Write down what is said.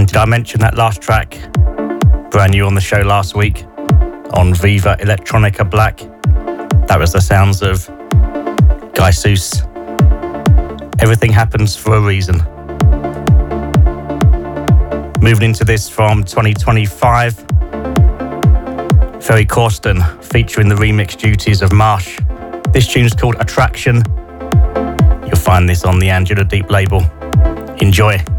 Did I mention that last track? Brand new on the show last week on Viva Electronica Black. That was the sounds of Guy Seuss. Everything happens for a reason. Moving into this from 2025. Ferry Corsten featuring the remix duties of Marsh. This tune's called Attraction. You'll find this on the Angela Deep label. Enjoy.